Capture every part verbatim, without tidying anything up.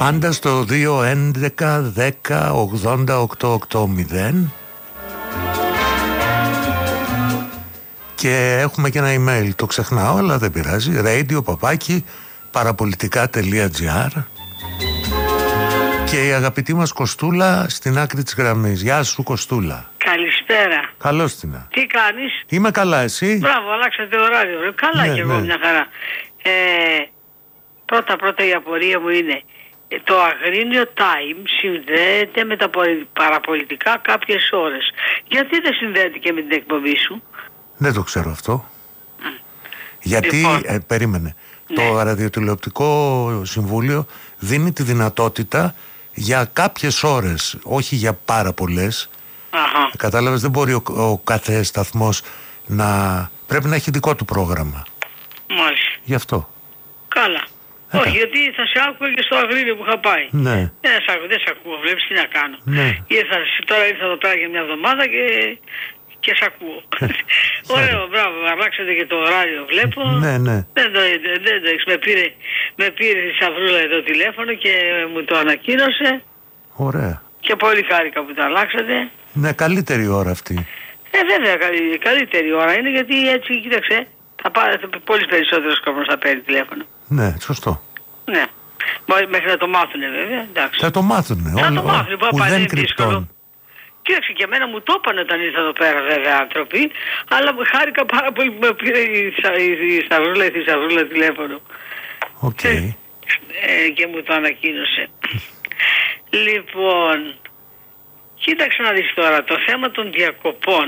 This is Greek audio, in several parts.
Πάντα στο δύο έντεκα δέκα ογδόντα οκτακόσια ογδόντα. Και έχουμε και ένα email, το ξεχνάω αλλά δεν πειράζει, radio παπάκι παραπολιτικά.gr. Και η αγαπητή μας Κωστούλα στην άκρη της γραμμής. Γεια σου Κωστούλα. Καλησπέρα. Καλώς την. Τι κάνεις? Είμαι καλά, εσύ? Μπράβο, αλλάξατε ωράριο. Καλά, ναι, και εγώ, ναι, μια χαρά. Ε, πρώτα πρώτα η απορία μου είναι, το Αγρίνιο Time συνδέεται με τα παραπολιτικά κάποιες ώρες. Γιατί δεν συνδέεται και με την εκπομπή σου? Δεν το ξέρω αυτό. Mm. Γιατί, λοιπόν, ε, περίμενε, ναι, το Ραδιοτηλεοπτικό Συμβούλιο δίνει τη δυνατότητα για κάποιες ώρες, όχι για πάρα πολλές. Αχα. Κατάλαβες, δεν μπορεί ο, ο κάθε σταθμός να... πρέπει να έχει δικό του πρόγραμμα. Μάλιστα. Γι' αυτό. Καλά. Ε, όχι, γιατί θα σε άκουγα και στο Αγρίνιο που είχα πάει. Ναι. Δεν σε ακούω, δεν σε ακούω, βλέπεις τι να κάνω. Ναι. Ήρθα, τώρα ήρθα εδώ πέρα για μια εβδομάδα και... και σ' ακούω. Ωραίο, μπράβο, αλλάξατε και το ωράριο, βλέπω. Ναι, ναι. Δεν το, δεν το έχεις. Με πήρε, με πήρε η Σαβρούλα εδώ τηλέφωνο και μου το ανακοίνωσε. Ωραία. Και πολύ χάρηκα που το αλλάξατε. Ναι, καλύτερη ώρα αυτή. Ε, βέβαια, καλύ, καλύτερη ώρα είναι, γιατί έτσι, κοίταξε, θα πάρει πολύ περισσότερος κόσμος θα παίρνει τηλέφωνο. Ναι, σωστό. Ναι. Μπορεί μέχρι να το μάθουνε, βέβαια, εντάξει. Θα το μάθουνε. Θα όλο, το μάθουνε, που δεν κρυπτών. Κοίταξε, και εμένα μου το είπαν όταν ήρθα εδώ πέρα, βέβαια, άνθρωποι, αλλά χάρηκα πάρα πολύ που με πήρε η, η, η Σταυρούλα, η Σταυρούλα τηλέφωνο. Οκ. Okay. Ε, και μου το ανακοίνωσε. Λοιπόν, κοίταξε να δεις τώρα, το θέμα των διακοπών,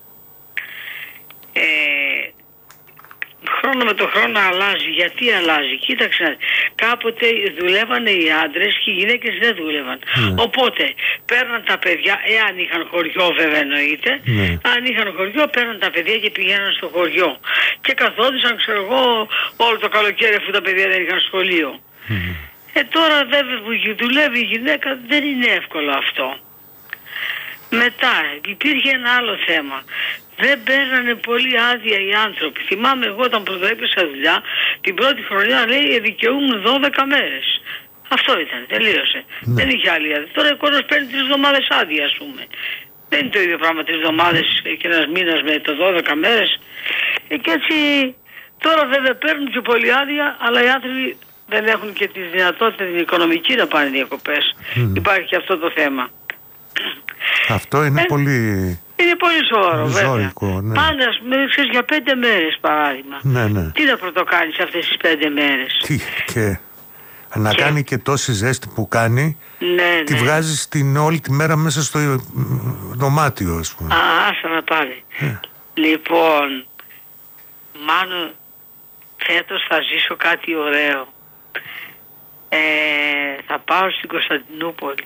ε, χρόνο με το χρόνο αλλάζει. Γιατί αλλάζει? Κοίταξε, κάποτε δουλεύανε οι άντρες και οι γυναίκες δεν δούλευαν. Mm. Οπότε παίρναν τα παιδιά, εάν είχαν χωριό βέβαια εννοείται, mm. αν είχαν χωριό παίρναν τα παιδιά και πηγαίναν στο χωριό. Και καθόντουσαν, ξέρω εγώ, όλο το καλοκαίρι αφού τα παιδιά δεν είχαν σχολείο. Mm. Ε τώρα βέβαια που δουλεύει η γυναίκα δεν είναι εύκολο αυτό. Μετά υπήρχε ένα άλλο θέμα. Δεν παίρνανε πολύ άδεια οι άνθρωποι. Θυμάμαι εγώ όταν πρωτοέπαισα δουλειά, την πρώτη χρονιά λέει δικαιούμουν δώδεκα μέρες. Αυτό ήταν, τελείωσε. Ναι. Δεν είχε άλλη άδεια. Τώρα ο κόσμος παίρνει τρεις εβδομάδες άδεια, ας πούμε. Δεν είναι το ίδιο πράγμα τρεις εβδομάδες και ένας μήνας με το δώδεκα μέρες. Ε, και έτσι τώρα βέβαια παίρνουν και πολύ άδεια, αλλά οι άνθρωποι δεν έχουν και τη δυνατότητα την οικονομική να πάνε διακοπές. Mm. Υπάρχει και αυτό το θέμα. Αυτό είναι ε, πολύ... Είναι πολύ σοβαρό, βέβαια. Ναι. Πάνε, ας πούμε, ξέρεις, για πέντε μέρες παράδειγμα. Ναι, ναι. Τι να πρωτοκάνεις αυτές τις πέντε μέρες? Τι, και να και... κάνει και τόση ζέστη που κάνει, ναι, τη ναι. βγάζεις την όλη τη μέρα μέσα στο δωμάτιο, ας πούμε. Α, άσε να πάλι. Ε. Λοιπόν, μάλλον φέτος θα ζήσω κάτι ωραίο. Ε, θα πάω στην Κωνσταντινούπολη.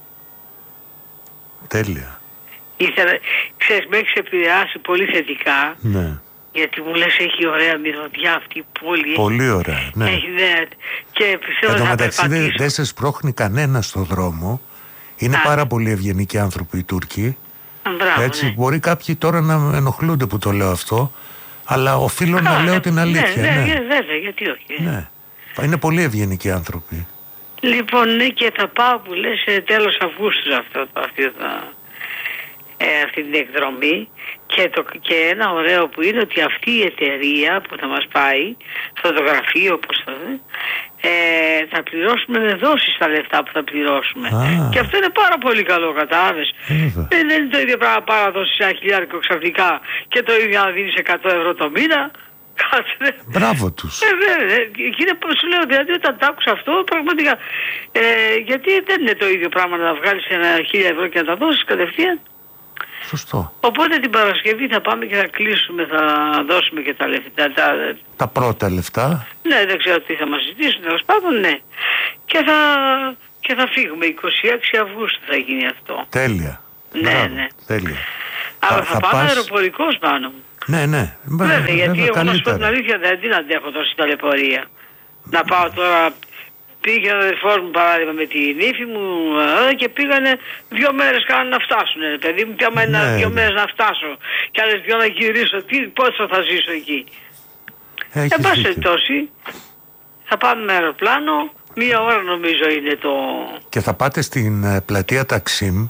Τέλεια. Ήθελα, ξέρεις, με έχεις επηρεάσει πολύ θετικά. Ναι. Γιατί μου λες έχει ωραία μυρωδιά αυτή η πόλη. Πολύ ωραία, ναι. Έχει, ναι. Και πιστεύω εν τω θα μεταξύ περπατήσω. δεν σε σπρώχνει κανένα στο δρόμο. Είναι Α. πάρα πολύ ευγενικοί άνθρωποι οι Τούρκοι. Μπράβο, έτσι, ναι. μπορεί κάποιοι τώρα να ενοχλούνται που το λέω αυτό, αλλά οφείλω Α, να λέω ναι, την αλήθεια. Ναι, ναι, ναι. ναι, βέβαια, γιατί όχι. Ναι. Είναι πολύ ευγενικοί άνθρωποι. Λοιπόν, ναι, και θα πάω που λες τέλος Αυγούστου αυτό, αυτό, ε, αυτή την εκδρομή. Και, το, και ένα ωραίο που είναι ότι αυτή η εταιρεία που θα μας πάει, αυτό το γραφείο, όπως θα δει, ε, θα πληρώσουμε με δόσεις τα λεφτά που θα πληρώσουμε. Α. Και αυτό είναι πάρα πολύ καλό, κατάλαβες. Δεν είναι το ίδιο πράγμα πάρα δώσεις ένα χιλιάρικο ξαφνικά και το ίδιο να δίνεις εκατό ευρώ το μήνα. Κάτσε. Μπράβο τους. Ε, βέβαια. Και είναι πως σου λέω, δηλαδή όταν τ' άκουσα αυτό, πραγματικά. Ε, γιατί δεν είναι το ίδιο πράγμα να βγάλεις ένα χίλια ευρώ και να τα δώσεις κατευθείαν. Σωστό. Οπότε την Παρασκευή θα πάμε και θα κλείσουμε, θα δώσουμε και τα λεφτά. Τα, τα πρώτα λεφτά. Ναι, δεν ξέρω τι θα μας ζητήσουν, τέλος πάντων, ναι. Και θα, και θα φύγουμε. είκοσι έξι Αυγούστου θα γίνει αυτό. Τέλεια. Ναι, Μπράβο, ναι. Τέλεια. Αλλά θα, θα πάμε πας... αεροπορικός πάνω μου. Ναι, ναι. Βέβαια, βέβαια γιατί εγώ να σου πω την αλήθεια δεν την αντέχω τόση ταλαιπωρία. Να πάω τώρα... Πήγε ο αδερφός μου παράδειγμα με την ύφη μου και πήγανε δύο μέρες κάνανε να φτάσουν. Παιδί μου, τι άμα είναι ναι, δύο ναι. μέρες να φτάσω και άλλες δυο να γυρίσω, τι, πόσο θα ζήσω εκεί. Εν πάση περιπτώσει, θα πάμε με αεροπλάνο, Μία ώρα νομίζω είναι το... Και θα πάτε στην ε, πλατεία Ταξίμ,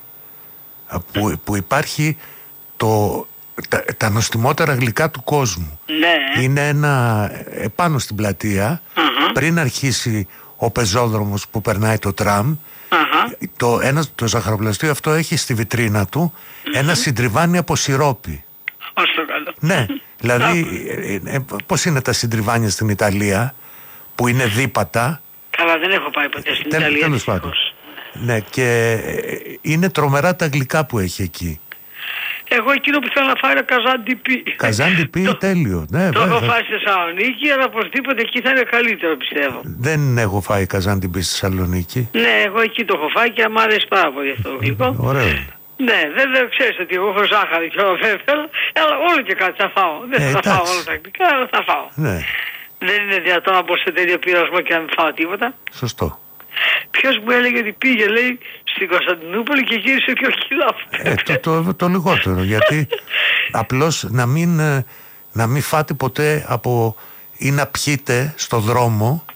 που, που υπάρχει το, τα, τα νοστιμότερα γλυκά του κόσμου. Ναι. Είναι ένα επάνω στην πλατεία, uh-huh. πριν αρχίσει ο πεζόδρομος που περνάει το τραμ. Uh-huh. Το, ένα, το ζαχαροπλαστείο αυτό έχει στη βιτρίνα του uh-huh. ένα συντριβάνι από σιρόπι. Ως το καλό. Ναι, δηλαδή ε, ε, πώς είναι τα συντριβάνια στην Ιταλία που είναι δίπατα. Καλά, δεν έχω πάει ποτέ στην Τέλ, Ιταλία. Τέλος πάντων. Ναι, και είναι τρομερά τα γλυκά που έχει εκεί. Εγώ εκείνο που θέλω να φάω είναι καζάντιπι. Καζάντιπι, τέλειο. Ναι, το έχω φάει στη Θεσσαλονίκη, αλλά οπωσδήποτε εκεί θα είναι καλύτερο, πιστεύω. Δεν έχω φάει καζάντιπι στη Θεσσαλονίκη. Ναι, εγώ εκεί το έχω φάει και μου άρεσε πάρα πολύ αυτό το γλυκό. Ωραίο είναι. Ναι, δεν, δεν ξέρεις ότι εγώ έχω ζάχαρη και όλα θέλω, αλλά όλο και κάτι θα φάω. Δεν ε, θα εντάξει. φάω όλα τα γλυκά, αλλά θα φάω. Ναι. Δεν είναι δυνατόν να μπω σε τέτοιο πειρασμό και να μην φάω τίποτα. Σωστό. Ποιος μου έλεγε ότι πήγε, λέει, στην Κωνσταντινούπολη και γύρισε και ο κιλά. Ε, το, το, το λιγότερο, γιατί απλώς να μην, να μην φάτε ποτέ από ή να πιείτε στο δρόμο,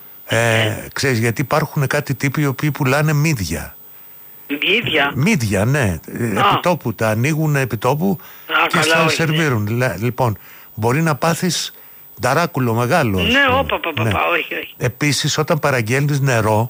ε, ξέρεις, γιατί υπάρχουν κάτι τύποι οι οποίοι πουλάνε μύδια. Μύδια? Μύδια, ναι. Α. Επιτόπου, τα ανοίγουν επιτόπου Α, και στα σερβίρουν. Ναι. Λοιπόν, μπορεί να πάθεις νταράκουλο μεγάλο. Ναι, όπα, πα, πα, ναι. πα, όχι, όχι. Επίσης, όταν παραγγέλνεις νερό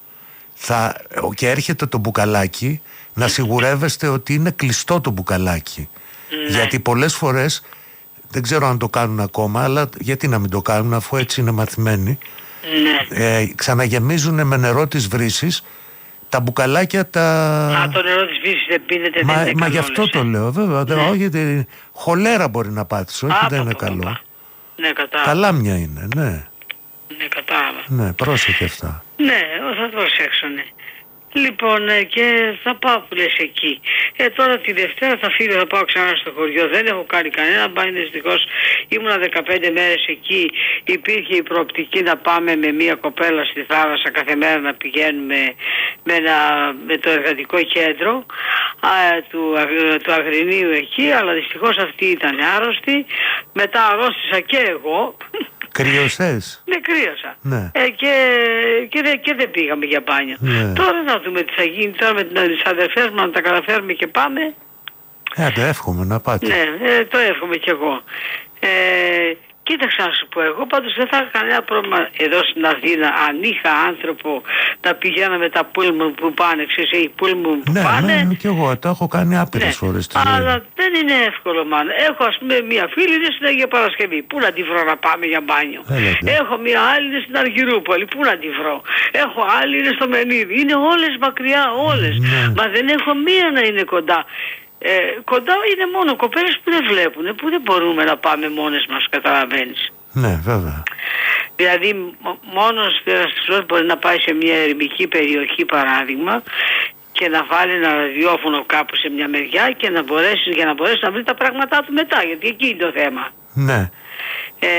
θα, και έρχεται το μπουκαλάκι, να σιγουρεύεστε ότι είναι κλειστό το μπουκαλάκι. Ναι. Γιατί πολλές φορές, δεν ξέρω αν το κάνουν ακόμα, αλλά γιατί να μην το κάνουν αφού έτσι είναι μαθημένοι, ναι. ε, ξαναγεμίζουν με νερό της βρύσης τα μπουκαλάκια τα... Α, το νερό της βρύσης δεν πίνεται, μα, δεν είναι μα καλό. Γι' αυτό λες, το λέω, βέβαια. Ναι. Όχι, χολέρα μπορεί να πάθεις, όχι, Α, δεν είναι καλό. Πα. Ναι, κατάλαβα. Καλάμια είναι, ναι. Ναι, κατάλαβα. Ναι, πρόσεχε αυτά. Ναι, θα προσέξω, ναι. Λοιπόν, και θα πάω που λες εκεί. Ε, τώρα τη Δευτέρα θα φύγω, θα πάω ξανά στο χωριό. Δεν έχω κάνει κανένα μπάνι, δυστυχώς. Ήμουνα δεκαπέντε μέρες εκεί. Υπήρχε η προοπτική να πάμε με μια κοπέλα στη θάλασσα κάθε μέρα να πηγαίνουμε με, ένα, με το εργατικό κέντρο α, του, του Αγρινίου εκεί, αλλά δυστυχώς αυτή ήταν άρρωστη. Μετά αρρώστησα και εγώ. Κρύωσες? Ναι, κρύωσα. Ναι. Ε, και, και, δε, και δεν πήγαμε για μπάνιο. Ναι. Τώρα θα δούμε τι θα γίνει τώρα με τις αδερφές μου, να τα καταφέρουμε και πάμε. Ε, το εύχομαι να πάτε. Ναι, ε, το εύχομαι κι εγώ. Ε, κοίταξε να σου πω, εγώ πάντως δεν θα είχα κανένα πρόβλημα εδώ στην Αθήνα αν είχα άνθρωπο να πηγαίναμε τα πούλμουν που πάνε, ξέρεις, οι πούλμουν που ναι, πάνε. Ναι, και εγώ το έχω κάνει άπειρες ναι, φορές. Αλλά ζωή. Δεν είναι εύκολο, μάλλον. Έχω ας πούμε μια φίλη είναι στην Αγία Παρασκευή. Πού να τη βρω να πάμε για μπάνιο. Έλατε. Έχω μια άλλη είναι στην Αργυρούπολη. Πού να τη βρω. Έχω άλλη είναι στο Μενίδη. Είναι όλες μακριά, όλες. Ναι. Μα δεν έχω μία να είναι κοντά. Ε, κοντά είναι μόνο κοπέλες που δεν βλέπουν, που δεν μπορούμε να πάμε μόνες μας, καταλαβαίνεις. Ναι, βέβαια. Δηλαδή μόνος ένας μπορεί να πάει σε μια ερημική περιοχή, παράδειγμα, και να βάλει ένα ραδιόφωνο κάπου σε μια μεριά και να μπορέσει, για να μπορέσει να βρει τα πράγματά του μετά, γιατί εκεί είναι το θέμα. Ναι. Ε,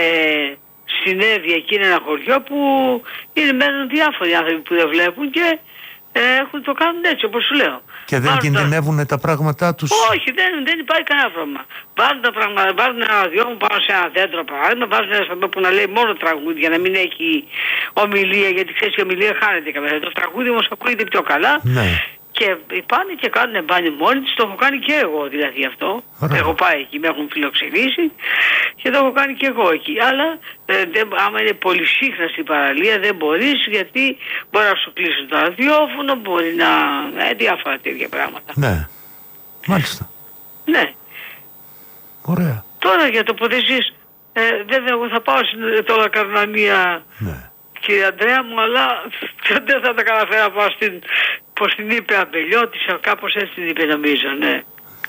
στην Εύβοια εκεί είναι ένα χωριό που είναι μένουν διάφοροι άνθρωποι που δεν βλέπουν και ε, έχουν, το κάνουν έτσι όπως σου λέω. Και δεν κινδυνεύουν τα... τα πράγματά τους. Όχι, δεν, δεν υπάρχει κανένα πρόβλημα. Βάζουν τα πράγματα, βάζουν ένα ραδιόφωνο πάνω σε ένα δέντρο παράδειγμα, βάζουν ένα σταθμό που να λέει μόνο τραγούδι για να μην έχει ομιλία, γιατί ξέρεις η ομιλία χάνεται κάποια. Το τραγούδι όμως ακούγεται πιο καλά. Ναι. Και πάνε και κάνουν μπάνιο μόνοι τους, το έχω κάνει και εγώ δηλαδή αυτό. Ωραία. Έχω πάει εκεί, με έχουν φιλοξενήσει και το έχω κάνει και εγώ εκεί. Αλλά ε, δεν, άμα είναι πολύ σύχνα στην παραλία δεν μπορείς, γιατί μπορεί να σου κλείσουν το ραδιόφωνο, μπορεί να... Ε, διάφορα τέτοια πράγματα. Ναι, μάλιστα. Ναι. Ωραία. Τώρα για το ποτέ εσείς, ε, βέβαια εγώ θα πάω στην τώρα Καρνανία, ναι. Κύριε Αντρέα μου, αλλά δεν θα τα καταφέρω να πάω στην... Πως την είπε Αμπελιώτης, κάπως έτσι την είπε νομίζω, ναι.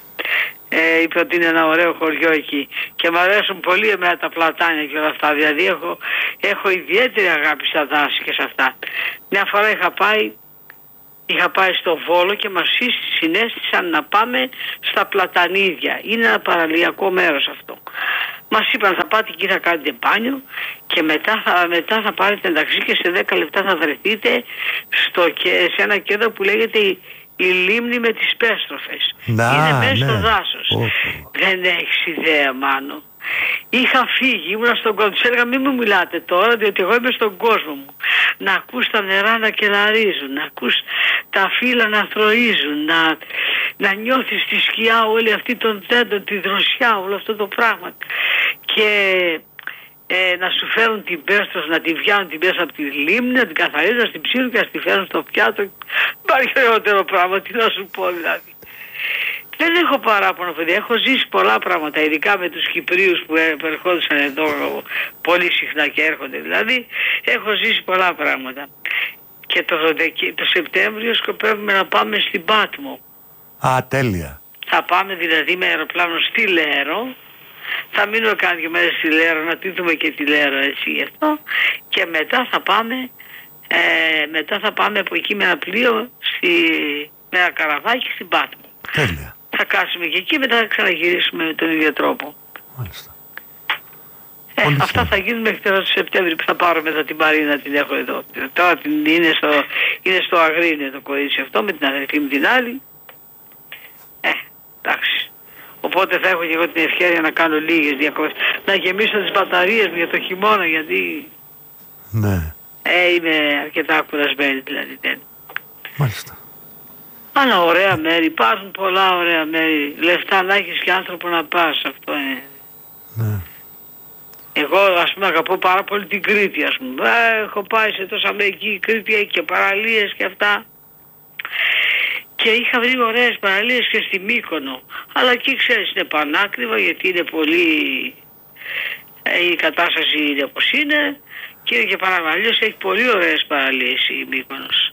Ε, είπε ότι είναι ένα ωραίο χωριό εκεί. Και μου αρέσουν πολύ εμένα τα πλατάνια και όλα αυτά. Δηλαδή έχω, έχω ιδιαίτερη αγάπη στα δάση και σε αυτά. Μια φορά είχα πάει, είχα πάει στο Βόλο και μας συνέστησαν να πάμε στα Πλατανίδια. Είναι ένα παραλιακό μέρος αυτό. Μας είπαν θα πάτε εκεί, θα κάνετε μπάνιο και μετά θα, μετά θα πάρετε ταξί και σε δέκα λεπτά θα βρεθείτε στο, σε ένα κέντρο που λέγεται η, η λίμνη με τις πέστροφες. Να, είναι μέσα ναι. στο δάσος. Oh. Δεν έχεις ιδέα, Μάνο. Είχα φύγει, ήμουν στον κόσμο. Τους έλεγα μην μου μιλάτε τώρα, διότι εγώ είμαι στον κόσμο μου. Να ακούς τα νερά να κελαρίζουν, να ακούς τα φύλλα να θροίζουν, να, να νιώθεις τη σκιά όλη αυτή των δέντρων, τη δροσιά, όλο αυτό το πράγμα. Και ε, να σου φέρουν την πέστρος, να τη βγάλουν την πέστρος από τη λίμνη, να την καθαρίζουν, να την ψήνουν και να τη φέρουν στο πιάτο. Υπάρχει ωραιότερο πράγμα, τι να σου πω δηλαδή. Δεν έχω παράπονο, παιδιά. Έχω ζήσει πολλά πράγματα, ειδικά με τους Κυπρίους που ερχόντουσαν εδώ πολύ συχνά και έρχονται. Δηλαδή, έχω ζήσει πολλά πράγματα. Και το, το Σεπτέμβριο σκοπεύουμε να πάμε στην Πάτμο. Α, τέλεια. Θα πάμε δηλαδή με αεροπλάνο στη Λέρο. Θα μείνουμε κάνα δύο μέρες στη Λέρο, να τη δούμε και τη Λέρο έτσι γι' αυτό. Και μετά θα πάμε, ε, μετά θα πάμε από εκεί με ένα πλοίο, στη, με ένα καραβάκι στην Πάτμο. Τέλεια. Θα κάτσουμε και εκεί, μετά θα ξαναγυρίσουμε με τον ίδιο τρόπο. Μάλιστα. Ε, αυτά θα γίνουν μέχρι τέλος του Σεπτέμβρη που θα πάρω μετά την Μαρίνα, την έχω εδώ. Τώρα την, είναι, στο, είναι στο Αγρίνιο το κορίτσι αυτό με την αδερφή μου την άλλη. Ε, εντάξει. Οπότε θα έχω και εγώ την ευκαιρία να κάνω λίγες διακοπές. Να γεμίσω τις μπαταρίες μου για το χειμώνα, γιατί ναι. ε, είμαι αρκετά κουρασμένη δηλαδή. Μάλιστα. Αλλά ωραία μέρη, υπάρχουν πολλά ωραία μέρη. Λεφτά να έχεις και άνθρωπο να πας, αυτό είναι. Ναι. Εγώ ας πούμε αγαπώ πάρα πολύ την Κρήτη, ας πούμε. Ε, έχω πάει σε τόσα μέρη εκεί, η Κρήτη έχει και παραλίες και αυτά. Και είχα βρει ωραίες παραλίες και στη Μύκονο. Αλλά εκεί ξέρεις είναι πανάκριβα γιατί είναι πολύ... Ε, η κατάσταση είναι όπως είναι και είναι και παραβαλλίως, έχει πολύ ωραίες παραλίες η Μύκονος.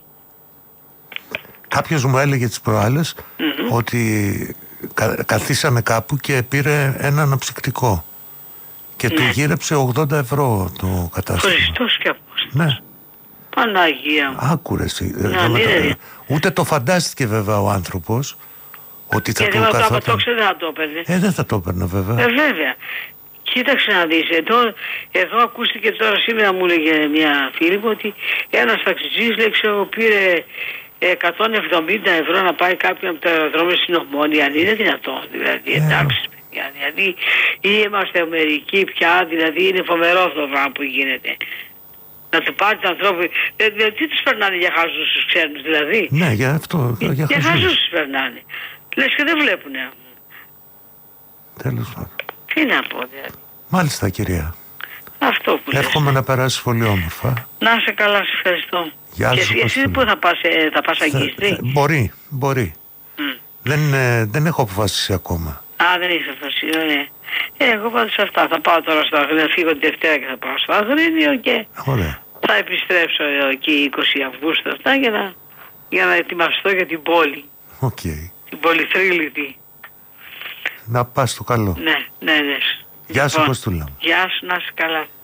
Κάποιος μου έλεγε τις προάλλες mm-hmm. ότι κα, καθίσαμε κάπου και πήρε ένα αναψυκτικό και ναι. του γύρεψε ογδόντα ευρώ το κατάστημα. Χριστός και Απόστολος. Ναι. Παναγία μου. Άκουρες. Ναι, ούτε το φαντάστηκε βέβαια ο άνθρωπος ότι θα και το καθόταν. Και δεν θα το έπαιρνε. Ε, δεν θα το έπαιρνε βέβαια. Ε, βέβαια. Κοίταξε να δεις, εδώ, εδώ ακούστηκε τώρα σήμερα μου έλεγε μια φίλη μου ότι ένας ταξιτζής λέει ξέρω πήρε εκατόν εβδομήντα ευρώ να πάει κάποιον από το αεροδρόμιο στην Ομόνια, αν είναι δυνατόν, δηλαδή, εντάξει, yeah. παιδιά, δηλαδή, είμαστε μερικοί πια, δηλαδή, είναι φοβερό αυτό το πράγμα που γίνεται. Να του πάρει τον ανθρώπου, δηλαδή, τι τους περνάνε για χαζούς τους ξένους, δηλαδή. Ναι, για αυτό, για, για χαζούς τους περνάνε. Λες και δεν βλέπουνε. Τέλος πάντων. Τι να πω, δηλαδή. Μάλιστα, κυρία. Αυτό που λες. Εύχομαι να περάσεις πολύ όμορφα. Να είσαι καλά, σε ευχαριστώ. Γεια και σου, εσύ, εσύ πού θα πας, ε, θα πας αγγίστρι? Μπορεί, μπορεί. Mm. Δεν, ε, δεν έχω αποφασίσει ακόμα. Α, δεν έχεις αποφασίσει, ναι. Ε, εγώ πάντως αυτά. Θα πάω τώρα στο Αγρίνιο, φύγω τη Δευτέρα και θα πάω στο Αγρίνιο και ωραία. Θα επιστρέψω εκεί είκοσι Αυγούστου αυτά για να, για να ετοιμαστώ για την πόλη. Okay. Την πολυθρύλητη. Να πας στο καλό. Ναι, ναι, ναι. Γεια σου, Κωστούλα. Γεια σου, να είσαι καλά.